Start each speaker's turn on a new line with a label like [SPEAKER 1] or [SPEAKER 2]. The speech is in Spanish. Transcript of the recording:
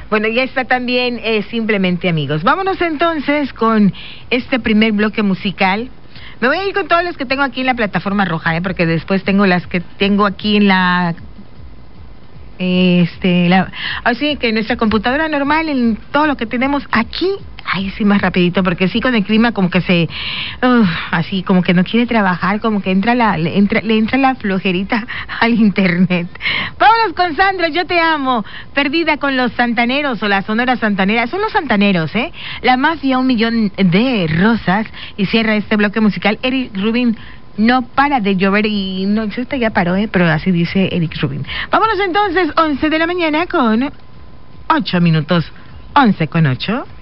[SPEAKER 1] Bueno, ya está también Simplemente Amigos. Vámonos entonces con este primer bloque musical. Me voy a ir con todos los que tengo aquí en la plataforma roja, porque después tengo las que tengo aquí en la... así que nuestra computadora normal, en todo lo que tenemos aquí, ay, sí, más rapidito, porque sí, con el clima como que así como que no quiere trabajar, como que le entra la flojerita al internet. Vámonos con Sandra, Yo Te Amo, Perdida con los Santaneros o la Sonora Santanera, son los Santaneros, La Mafia, 1,000,000 de rosas, y cierra este bloque musical Eric Rubin, No para de llover, y no, esto ya paró, pero así dice Eric Rubin. Vámonos entonces, 11 de la mañana con 8 minutos, 11 con 8.